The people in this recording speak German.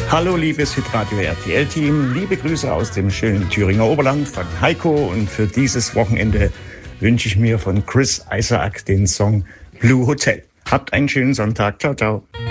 Hallo liebes Hitradio RTL-Team, liebe Grüße aus dem schönen Thüringer Oberland von Heiko, und für dieses Wochenende wünsche ich mir von Chris Isaak den Song Blue Hotel. Habt einen schönen Sonntag, ciao ciao.